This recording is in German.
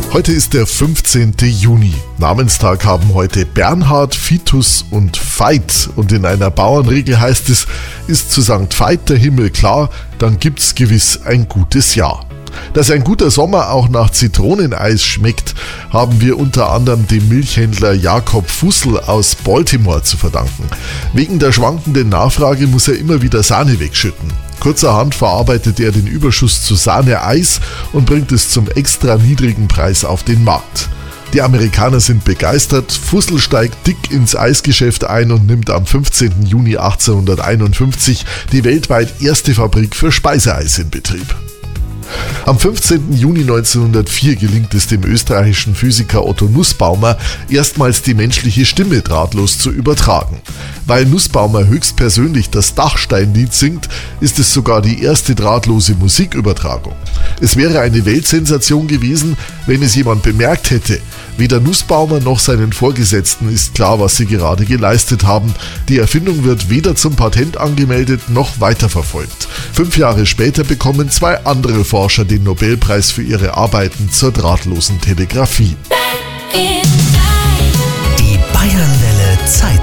Heute ist der 15. Juni. Namenstag haben heute Bernhard, Vitus und Veit. Und in einer Bauernregel heißt es, ist zu St. Veit der Himmel klar, dann gibt's gewiss ein gutes Jahr. Dass ein guter Sommer auch nach Zitroneneis schmeckt, haben wir unter anderem dem Milchhändler Jakob Fussel aus Baltimore zu verdanken. Wegen der schwankenden Nachfrage muss er immer wieder Sahne wegschütten. Kurzerhand verarbeitet er den Überschuss zu Sahne-Eis und bringt es zum extra niedrigen Preis auf den Markt. Die Amerikaner sind begeistert, Fussel steigt dick ins Eisgeschäft ein und nimmt am 15. Juni 1851 die weltweit erste Fabrik für Speiseeis in Betrieb. Am 15. Juni 1904 gelingt es dem österreichischen Physiker Otto Nussbaumer, erstmals die menschliche Stimme drahtlos zu übertragen. Weil Nussbaumer höchstpersönlich das Dachsteinlied singt, ist es sogar die erste drahtlose Musikübertragung. Es wäre eine Weltsensation gewesen, wenn es jemand bemerkt hätte. Weder Nussbaumer noch seinen Vorgesetzten ist klar, was sie gerade geleistet haben. Die Erfindung wird weder zum Patent angemeldet noch weiterverfolgt. 5 Jahre später bekommen 2 andere Forscher den Nobelpreis für ihre Arbeiten zur drahtlosen Telegrafie. Die Bayernwelle Zeitung.